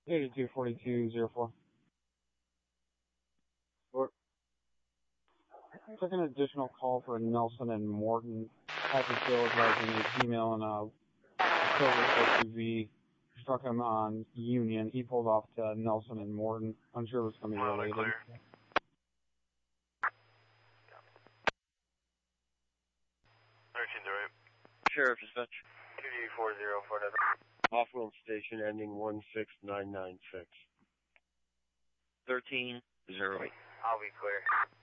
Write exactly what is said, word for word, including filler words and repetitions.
eighty-two forty-two oh four. Or, took an additional call for Nelson and Morton. Package Bill advising a female in a silver S U V. Struck him on Union. He pulled off to Nelson and Morton. Unsure what's going to be related. Clear. thirteen to right. Sheriff dispatch. Q D four zero four nine. Off-road station ending one six nine nine six. thirteen zero eight. I'll be clear.